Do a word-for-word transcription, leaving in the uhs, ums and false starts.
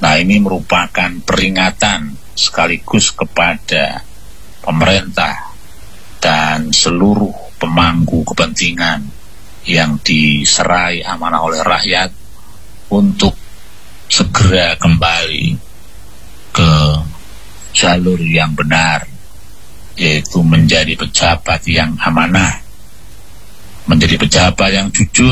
Nah, ini merupakan peringatan sekaligus kepada pemerintah dan seluruh pemangku kepentingan yang diserai amanah oleh rakyat untuk segera kembali ke jalur yang benar, yaitu menjadi pejabat yang amanah, menjadi pejabat yang jujur,